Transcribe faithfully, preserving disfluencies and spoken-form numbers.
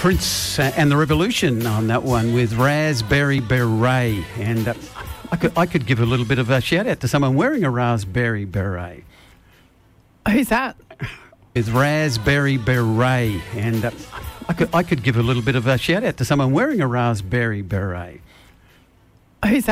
Prince and the Revolution on that one with Raspberry Beret. And uh, I could I could give a little bit of a shout out to someone wearing a Raspberry Beret. Who's that? With Raspberry Beret. And uh, I could I could give a little bit of a shout out to someone wearing a Raspberry Beret. Who's that?